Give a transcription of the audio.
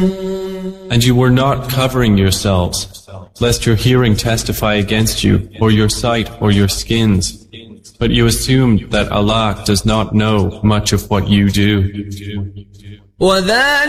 And you were not covering yourselves, lest your hearing testify against you, or your sight, or your skins. But you assumed that Allah does not know much of what you do.